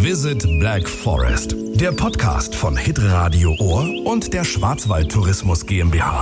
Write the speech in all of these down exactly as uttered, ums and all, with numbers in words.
Visit Black Forest, der Podcast von Hitradio Ohr und der Schwarzwald Tourismus GmbH.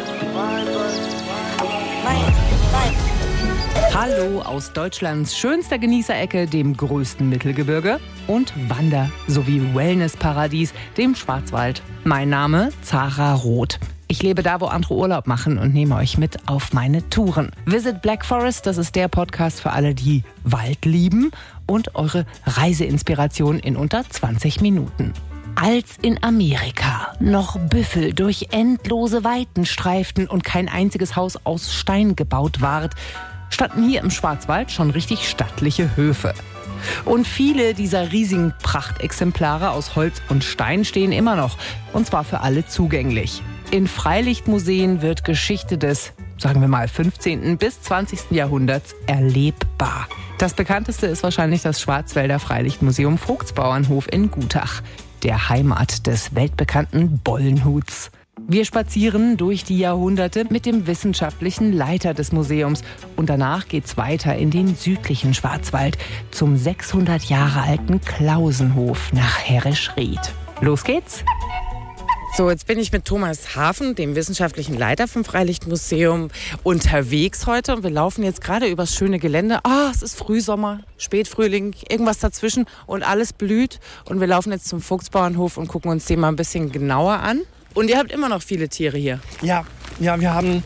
Hallo aus Deutschlands schönster Genießerecke, dem größten Mittelgebirge und Wander- sowie Wellnessparadies, dem Schwarzwald. Mein Name Zara Roth. Ich lebe da, wo andere Urlaub machen und nehme euch mit auf meine Touren. Visit Black Forest, das ist der Podcast für alle, die Wald lieben und eure Reiseinspiration in unter zwanzig Minuten. Als in Amerika noch Büffel durch endlose Weiten streiften und kein einziges Haus aus Stein gebaut ward, standen hier im Schwarzwald schon richtig stattliche Höfe. Und viele dieser riesigen Prachtexemplare aus Holz und Stein stehen immer noch, und zwar für alle zugänglich. In Freilichtmuseen wird Geschichte des, sagen wir mal, fünfzehnten bis zwanzigsten Jahrhunderts erlebbar. Das bekannteste ist wahrscheinlich das Schwarzwälder Freilichtmuseum Vogtsbauernhof in Gutach, der Heimat des weltbekannten Bollenhuts. Wir spazieren durch die Jahrhunderte mit dem wissenschaftlichen Leiter des Museums und danach geht's weiter in den südlichen Schwarzwald zum sechshundert Jahre alten Klausenhof nach Herrischried. Los geht's! So, jetzt bin ich mit Thomas Hafen, dem wissenschaftlichen Leiter vom Freilichtmuseum, unterwegs heute. Und wir laufen jetzt gerade übers schöne Gelände. Ah, es ist Frühsommer, Spätfrühling, irgendwas dazwischen und alles blüht. Und wir laufen jetzt zum Vogtsbauernhof und gucken uns den mal ein bisschen genauer an. Und ihr habt immer noch viele Tiere hier. Ja, ja, wir haben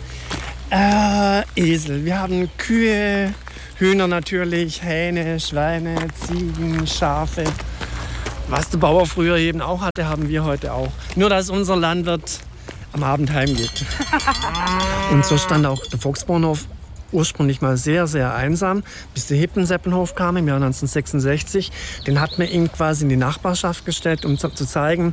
äh, Esel, wir haben Kühe, Hühner natürlich, Hähne, Schweine, Ziegen, Schafe. Was der Bauer früher eben auch hatte, haben wir heute auch. Nur, dass unser Landwirt am Abend heimgeht. Und so stand auch der Vogtsbauernhof ursprünglich mal sehr, sehr einsam, bis der Hippenseppenhof kam im Jahr neunzehnhundertsechsundsechzig. Den hat man ihm quasi in die Nachbarschaft gestellt, um zu zeigen,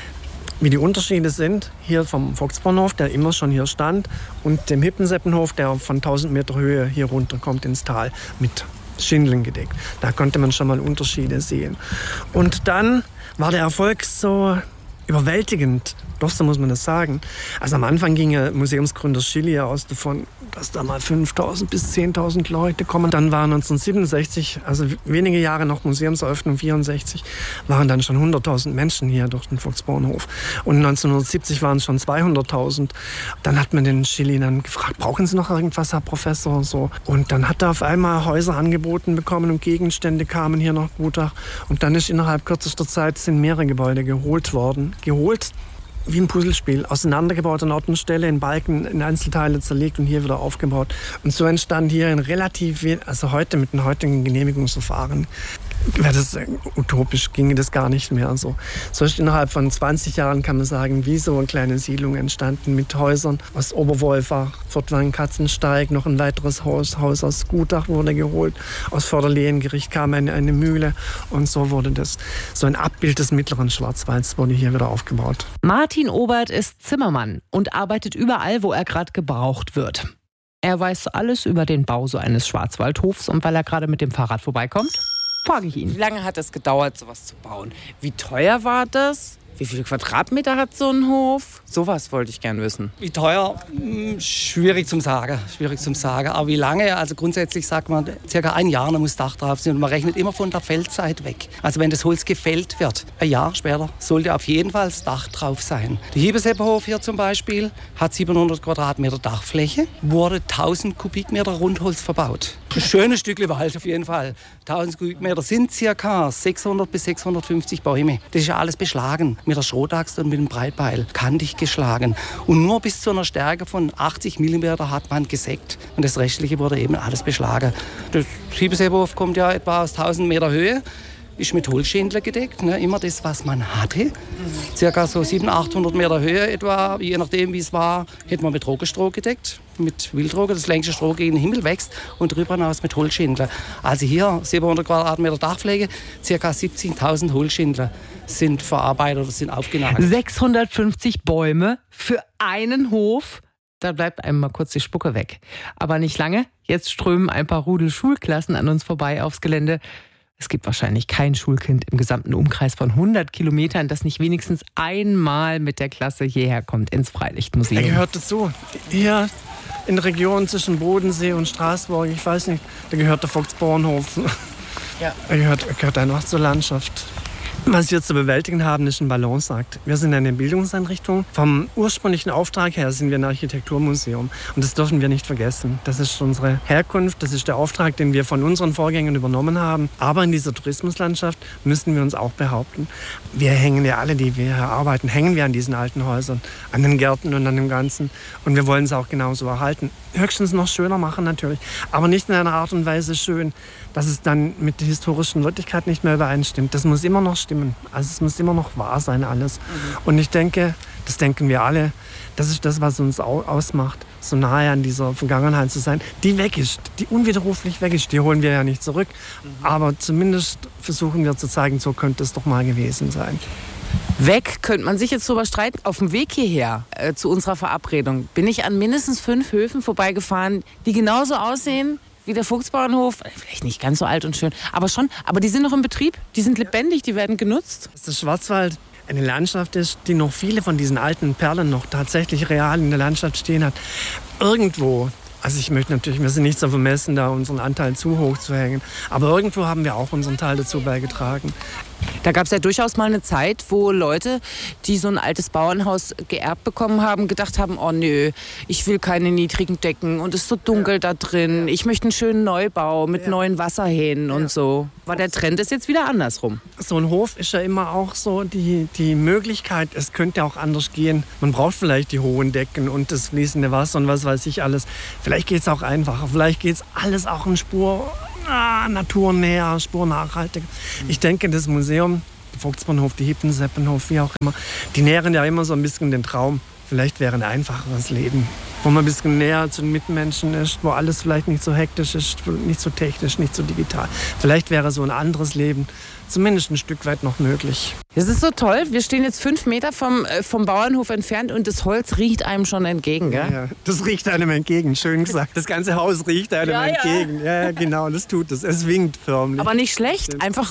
wie die Unterschiede sind. Hier vom Vogtsbauernhof, der immer schon hier stand, und dem Hippenseppenhof, der von tausend Meter Höhe hier runterkommt ins Tal mit Schindeln gedeckt. Da konnte man schon mal Unterschiede sehen. Und dann war der Erfolg so überwältigend. Doch, so muss man das sagen. Also am Anfang ging ja Museumsgründer Schilly aus davon, dass da mal fünftausend bis zehntausend Leute kommen. Dann war neunzehnhundertsiebenundsechzig, also wenige Jahre nach Museumseröffnung, vierundsechzig, waren dann schon hunderttausend Menschen hier durch den Vogtsbauernhof. Und neunzehnhundertsiebzig waren es schon zweihunderttausend. Dann hat man den Schilly dann gefragt, brauchen Sie noch irgendwas, Herr Professor? Und, so. Und dann hat er auf einmal Häuser angeboten bekommen und Gegenstände kamen hier nach Gutach. Und dann ist innerhalb kürzester Zeit sind mehrere Gebäude geholt worden. Geholt wie ein Puzzlespiel, auseinandergebaut an Ort und Stelle, in Balken, in Einzelteile zerlegt und hier wieder aufgebaut. Und so entstand hier ein relativ, also heute mit dem heutigen Genehmigungsverfahren, wäre das utopisch, ginge das gar nicht mehr. So, so ist innerhalb von zwanzig Jahren, kann man sagen, wie so eine kleine Siedlung entstanden mit Häusern aus Oberwolfach, Fortwang, Katzensteig, noch ein weiteres Haus, Haus aus Gutach wurde geholt, aus Vorderlehengericht kam eine, eine Mühle und so wurde das, so ein Abbild des mittleren Schwarzwalds wurde hier wieder aufgebaut. Martin Obert ist Zimmermann und arbeitet überall, wo er gerade gebraucht wird. Er weiß alles über den Bau so eines Schwarzwaldhofs und weil er gerade mit dem Fahrrad vorbeikommt, frage ich ihn. Wie lange hat es gedauert, sowas zu bauen? Wie teuer war das? Wie viele Quadratmeter hat so ein Hof? Sowas wollte ich gern wissen. Wie teuer? Hm, schwierig zum sagen. Schwierig zum sagen. Aber wie lange? Also grundsätzlich sagt man, circa ein Jahr muss Dach drauf sein. Und man rechnet immer von der Feldzeit weg. Also wenn das Holz gefällt wird, ein Jahr später sollte auf jeden Fall das Dach drauf sein. Der Hiebeseppenhof hier zum Beispiel hat siebenhundert Quadratmeter Dachfläche, wurde tausend Kubikmeter Rundholz verbaut. Ein schönes Stückchen Wald auf jeden Fall. tausend Kubikmeter sind circa sechshundert bis sechshundertfünfzig Bäume. Das ist ja alles beschlagen. Mit der Schrotaxt und mit dem Breitbeil kantig geschlagen. Und nur bis zu einer Stärke von achtzig Millimeter hat man gesägt. Und das Restliche wurde eben alles beschlagen. Das Hiebeseppenhof kommt ja etwa aus tausend Meter Höhe. Ist mit Holzschindler gedeckt, ne? Immer das, was man hatte. Circa so siebenhundert, achthundert Meter Höhe etwa, je nachdem wie es war, hätte man mit Roggenstroh gedeckt. Mit Wildroge, das längste Stroh gegen den Himmel wächst und darüber hinaus mit Holzschindler. Also hier siebenhundert Quadratmeter Dachfläche, circa siebzehntausend Holzschindler sind verarbeitet oder sind aufgenagelt. sechshundertfünfzig Bäume für einen Hof. Da bleibt einem mal kurz die Spucke weg. Aber nicht lange. Jetzt strömen ein paar Rudel Schulklassen an uns vorbei aufs Gelände. Es gibt wahrscheinlich kein Schulkind im gesamten Umkreis von hundert Kilometern, das nicht wenigstens einmal mit der Klasse hierher kommt ins Freilichtmuseum. Er gehört dazu. Hier in der Region zwischen Bodensee und Straßburg, ich weiß nicht, da gehört der Vogtsbauernhof Ja. Gehört, gehört einfach zur Landschaft. Was wir zu bewältigen haben, ist ein Balanceakt. Wir sind eine Bildungseinrichtung. Vom ursprünglichen Auftrag her sind wir ein Architekturmuseum. Und das dürfen wir nicht vergessen. Das ist unsere Herkunft, das ist der Auftrag, den wir von unseren Vorgängern übernommen haben. Aber in dieser Tourismuslandschaft müssen wir uns auch behaupten. Wir hängen ja alle, die wir hier arbeiten, hängen wir an diesen alten Häusern, an den Gärten und an dem Ganzen. Und wir wollen es auch genauso erhalten. Höchstens noch schöner machen natürlich. Aber nicht in einer Art und Weise schön, dass es dann mit der historischen Wirklichkeit nicht mehr übereinstimmt. Das muss immer noch stimmen. Also es muss immer noch wahr sein alles. Mhm. Und ich denke, das denken wir alle, das ist das, was uns ausmacht, so nahe an dieser Vergangenheit zu sein, die weg ist, die unwiderruflich weg ist. Die holen wir ja nicht zurück. Mhm. Aber zumindest versuchen wir zu zeigen, so könnte es doch mal gewesen sein. Weg könnte man sich jetzt drüber streiten. Auf dem Weg hierher äh, zu unserer Verabredung bin ich an mindestens fünf Höfen vorbeigefahren, die genauso aussehen wie der Vogtsbauernhof. Vielleicht nicht ganz so alt und schön, aber schon. Aber die sind noch im Betrieb, die sind lebendig, die werden genutzt. Dass der Schwarzwald eine Landschaft ist, die noch viele von diesen alten Perlen noch tatsächlich real in der Landschaft stehen hat. Irgendwo, also ich möchte natürlich, wir sind nicht so vermessen, da unseren Anteil zu hoch zu hängen, aber irgendwo haben wir auch unseren Teil dazu beigetragen. Da gab es ja durchaus mal eine Zeit, wo Leute, die so ein altes Bauernhaus geerbt bekommen haben, gedacht haben, oh nö, ich will keine niedrigen Decken und es ist so dunkel ja. da drin. Ich möchte einen schönen Neubau mit ja. neuen Wasserhähnen ja. und so. Aber der Trend ist jetzt wieder andersrum. So ein Hof ist ja immer auch so die, die Möglichkeit, es könnte auch anders gehen. Man braucht vielleicht die hohen Decken und das fließende Wasser und was weiß ich alles. Vielleicht geht es auch einfacher, vielleicht geht es alles auch in Spur Ah, naturnäher, spurnachhaltig. Ich denke, das Museum, der Vogtsbauernhof, die Hippenseppenhof, wie auch immer, die nähren ja immer so ein bisschen den Traum. Vielleicht wäre ein einfacheres Leben, wo man ein bisschen näher zu den Mitmenschen ist, wo alles vielleicht nicht so hektisch ist, nicht so technisch, nicht so digital. Vielleicht wäre so ein anderes Leben zumindest ein Stück weit noch möglich. Das ist so toll. Wir stehen jetzt fünf Meter vom, äh, vom Bauernhof entfernt und das Holz riecht einem schon entgegen, gell? Ja, das riecht einem entgegen, schön gesagt. Das ganze Haus riecht einem ja, entgegen. Ja. ja, genau, das tut es. Es winkt förmlich. Aber nicht schlecht, einfach